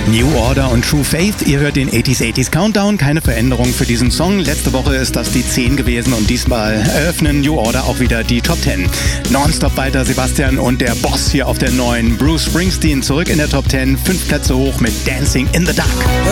New Order und True Faith, ihr hört den 80s Countdown, keine Veränderung für diesen Song. Letzte Woche ist das die 10 gewesen und diesmal eröffnen New Order auch wieder die Top 10. Nonstop weiter Sebastian und der Boss hier auf der 9. Bruce Springsteen zurück in der Top 10, 5 Plätze hoch mit Dancing in the Dark.